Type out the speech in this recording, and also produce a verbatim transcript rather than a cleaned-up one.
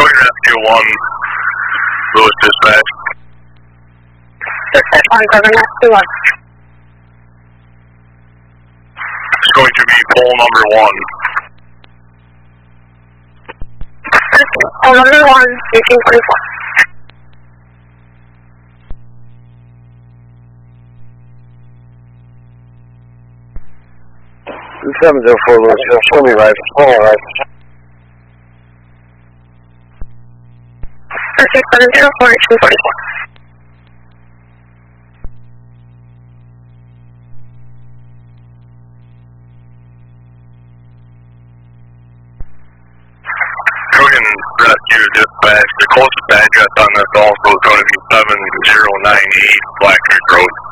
Cody Rescue one, Lewis Dispatch. Dispatch one, Cody Rescue one. It's going to be pole number one. Pole number one, eighteen forty-four. seven zero four Lewis, show me right, show me right. Okay, seven zero four, eighteen forty-four. Korean Rescue Dispatch, the closest address on this also is going to be seven zero nine eight Black Creek Road.